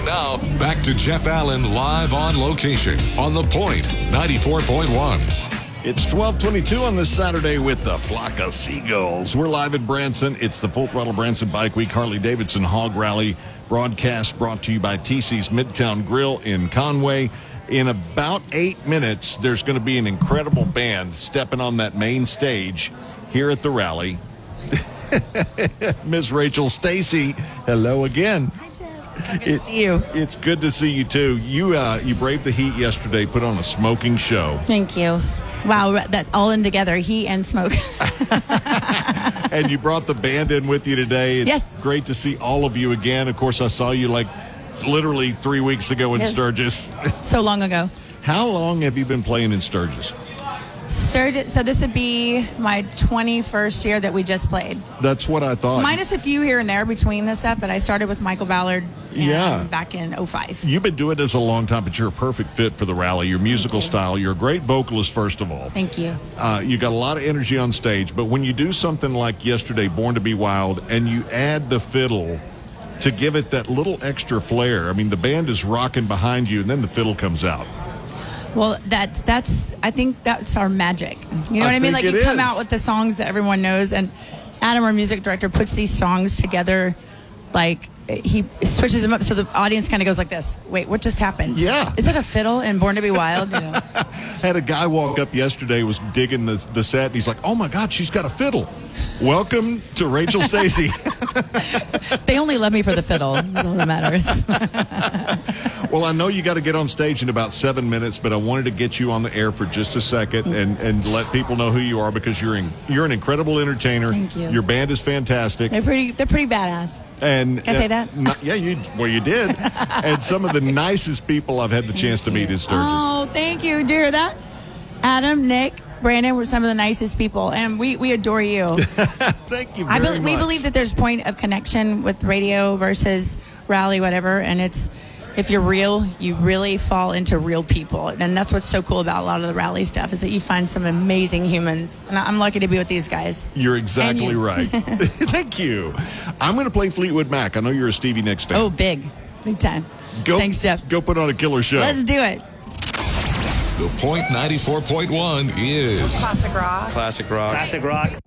And now, back to Jeff Allen live on location on The Point 94.1. It's 12:22 on this Saturday with the Flock of Seagulls. We're live in Branson. It's the Full Throttle Branson Bike Week Harley-Davidson Hog Rally broadcast brought to you by TC's Midtown Grill in Conway. In about 8 minutes, there's going to be an incredible band stepping on that main stage here at the rally. Miss Rachel Stacy, hello again. Hi, Jeff. Good to see you. It's good to see you, too. You braved the heat yesterday, put on a smoking show. Thank you. Wow, that all in together, heat and smoke. And you brought the band in with you today. It's yes. Great to see all of you again. Of course, I saw you like literally 3 weeks ago in Yes. Sturgis. So long ago. How long have you been playing in Sturgis? Sturgis, so this would be my 21st year that we just played. That's what I thought. Minus a few here and there between this stuff, but I started with Michael Ballard back in 05. You've been doing this a long time, but you're a perfect fit for the rally. Your musical style, you're a great vocalist, first of all. Thank you. You got a lot of energy on stage, but when you do something like yesterday, Born to Be Wild, and you add the fiddle to give it that little extra flair, I mean, the band is rocking behind you, and then the fiddle comes out. Well, I think that's our magic. You know what I mean? Like, you come out with the songs that everyone knows, and Adam, our music director, puts these songs together, like, he switches them up so the audience kind of goes like this. Wait, what just happened? Yeah. Is it a fiddle in Born to Be Wild? You know? Had a guy walk up yesterday, was digging the set, and he's like, oh my God, she's got a fiddle. Welcome to Rachel Stacy. They only love me for the fiddle. That's all that matters. Well, I know you got to get on stage in about 7 minutes, but I wanted to get you on the air for just a second and let people know who you are, because you're an incredible entertainer. Thank you. Your band is fantastic. They're pretty badass. And can I say that? Yeah, you did. And some of the nicest people I've had the chance to meet in Sturgis. Oh, thank you. Do you hear that? Adam, Nick, Brandon were some of the nicest people, and we adore you. Thank you very much. We believe that there's a point of connection with radio versus rally, whatever, and it's, if you're real, you really fall into real people. And that's what's so cool about a lot of the rally stuff, is that you find some amazing humans. And I'm lucky to be with these guys. You're exactly right. Thank you. I'm going to play Fleetwood Mac. I know you're a Stevie Nicks fan. Oh, big time. Thanks, Jeff. Go put on a killer show. Let's do it. The Point 94.1 is Classic rock. Classic rock. Classic rock.